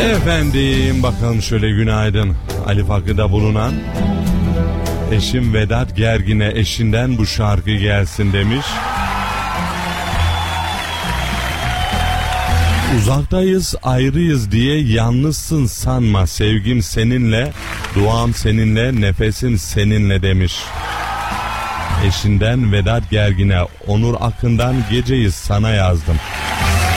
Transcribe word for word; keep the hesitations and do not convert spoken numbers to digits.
Efendim bakalım şöyle günaydın. Ali Fakı'da bulunan eşim Vedat Gergin'e eşinden bu şarkı gelsin demiş. Uzaktayız, ayrıyız diye yalnızsın sanma. Sevgim seninle, duam seninle, nefesim seninle demiş. Eşinden Vedat Gergin'e Onur Akın'dan Geceyiz sana yazdım.